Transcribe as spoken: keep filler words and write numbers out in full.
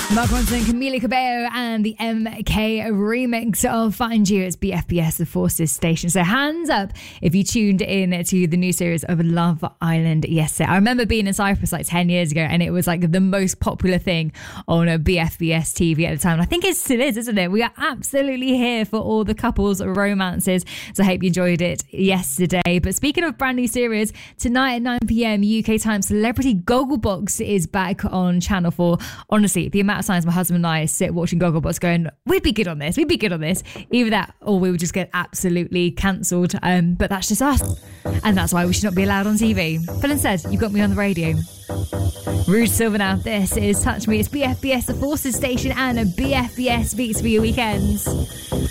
Mark Ronson, Camila Cabello, and the M K remix of Find You. It's B F B S, the Forces station. So hands up if you tuned in to the new series of Love Island yesterday. I remember being in Cyprus like ten years ago, and it was like the most popular thing on a B F B S T V at the time. And I think it still is, isn't it? We are absolutely here for all the couples romances. So I hope you enjoyed it yesterday. But speaking of brand new series, tonight at nine p.m. U K time, Celebrity Gogglebox is back on Channel four. Honestly, the amount of times my husband and I sit watching Gogglebox going, we'd be good on this, we'd be good on this. Either that or we would just get absolutely cancelled. Um, but that's just us. And that's why we should not be allowed on T V. But instead, you've got me on the radio. Rouge Silver now. This is Touch Me. It's B F B S, the Forces station, and a B F B S Beats for your weekends.